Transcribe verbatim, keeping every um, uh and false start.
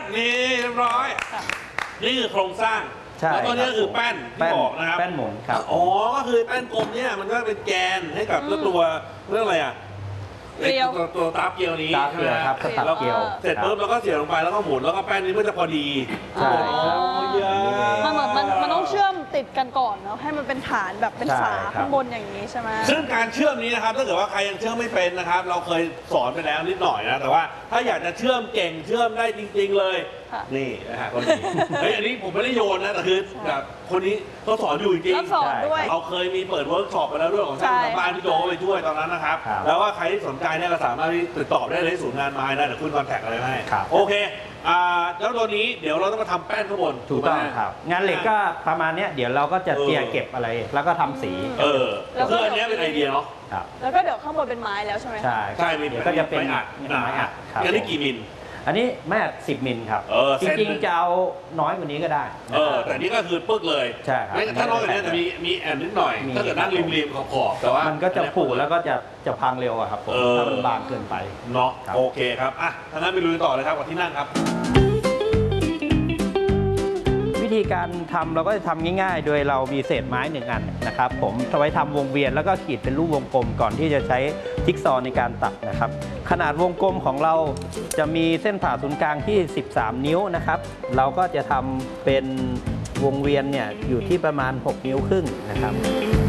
นี่เรียบร้อยนี่คือโครงสร้างแล้วตัวนี้ก็คือแป้นที่บอกนะครับแป้นหมุนครับอ๋อก็คือแป้นกลมเนี่ยมันก็เป็นแกนให้กับตัวเรื่องอะไรอ่ะเกลียวตัวตาเกลียวนี้ตาเกลียวครับตาเกลียวเสร็จปุ๊บแล้วก็เสียบลงไปแล้วก็หมุนแล้วก็แป้นนี้มันจะพอดีใช่ครับมันเหมือนมันมันต้องเชื่อมติดกันก่อนเนาะให้มันเป็นฐานแบบเป็นฝาข้างบนอย่างนี้ใช่ไหมซึ่งการเชื่อมนี้นะครับถ้าเกิดว่าใครยังเชื่อมไม่เป็นนะครับเราเคยสอนไปแล้วนิดหน่อยนะแต่ว่าถ้าอยากจะเชื่อมเก่งเชื่อมได้จริงๆเลยนี่นะฮะคนนี้เฮ้ยอันนี้ผมไม่ได้โยนนะแต่คือแบบคนนี้เขาสอนอยู่จริงๆสอนด้วยเราเคยมีเปิดเวิร์กช็อปไปแล้วด้วยของช่างทำบ้านที่โจไปช่วยตอนนั้นนะครับแล้วว่าใครที่สนใจเนี่ยก็สามารถติดต่อได้ในศูนย์งานไม้ได้เดี๋ยวคุณคอนแทคอะไรให้โอเคอ่าแล้วตัวนี้เดี๋ยวเราต้องมาทำแป้นข้างบนถูกต้องครับงานเหล็กก็ประมาณนี้เดี๋ยวเราก็จะเจียเก็บอะไรแล้วก็ทำสีเออแล้วก็อันนี้เป็นไอเดียเนาะแล้วก็เดี๋ยวข้างบนเป็นไม้แล้วใช่ไหมใช่ใช่มีก็จะเป็นไม้อัดไม้อัดครับอันนี้กี่มิลอันนี้แม่สิบมิลครับจริงๆจะเอาน้อยกว่านี้ก็ได้เออแต่นี่ก็คือปึ๊กเลยใช่ครับถ้าน้อยกว่านี้จะมีมีแอนนิดหน่อยถ้าเกิดนั่งริมๆขอบๆแต่ว่ามันก็จะผุแล้วก็จะจะพังเร็วอะครับผมถ้ามันบางเกินไปเนาะโอเคครับอ่ะท่านั้นไปลุยต่อเลยครับกับที่นั่งครับวิธีการทำเราก็จะทำง่ายๆโดยเรามีเศษไม้หนึ่งอันนะครับผมเอาไว้ทำวงเวียนแล้วก็ขีดเป็นรูปวงกลมก่อนที่จะใช้จิ๊กซอว์ในการตัดนะครับขนาดวงกลมของเราจะมีเส้นผ่าศูนย์กลางที่สิบสามนิ้วนะครับเราก็จะทำเป็นวงเวียนเนี่ยอยู่ที่ประมาณหกนิ้วครึ่งนะครับ